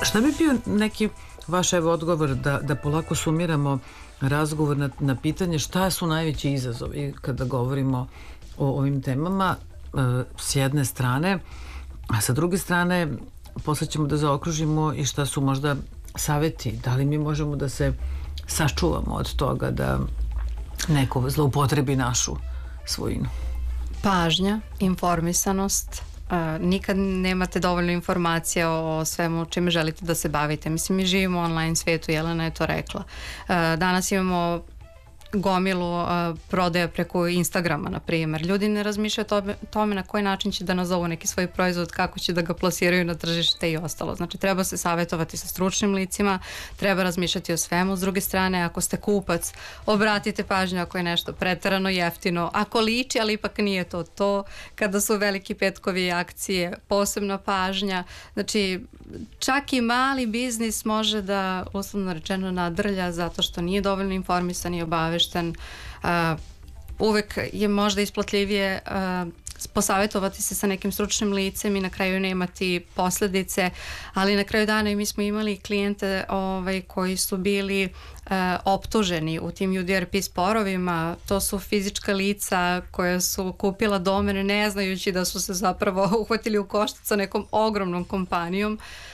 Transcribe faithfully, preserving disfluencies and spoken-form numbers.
Šta bi bio neki vaš evo odgovor da, da polako sumiramo razgovor na, na pitanje šta su najveći izazovi kada govorimo o ovim temama e, s jedne strane, a sa druge strane posle ćemo da zaokružimo i šta su možda saveti, da li mi možemo da se sačuvamo od toga da neko zloupotrebi našu svojinu. Pažnja, informisanost. Uh, nikad nemate dovoljno informacija o svemu čime želite da se bavite. Mislim, mi živimo u online svijetu, Jelena je to rekla. Uh, danas imamo gomilu uh, prodaja preko Instagrama, na primjer. Ljudi ne razmišljaju tome, tome na koji način će da nazovu neki svoj proizvod, kako će da ga plasiraju na tržište i ostalo. Znači, treba se savjetovati sa stručnim licima, treba razmišljati o svemu. S druge strane, ako ste kupac, obratite pažnju ako je nešto preterano jeftino, ako liči, ali ipak nije to to. Kada su veliki petkovi akcije, posebna pažnja. Znači, čak i mali biznis može da, uslovno rečeno, nadrlja zato što nije dovoljno informisan i obavešten. Uh, uvek je možda isplatljivije uh, posavjetovati se sa nekim stručnim licem i na kraju ne imati posljedice, ali na kraju dana i mi smo imali klijente ovaj, koji su bili uh, optuženi u tim U D R P sporovima. To su fizička lica koja su kupila domene ne znajući da su se zapravo uhvatili u koštac sa nekom ogromnom kompanijom.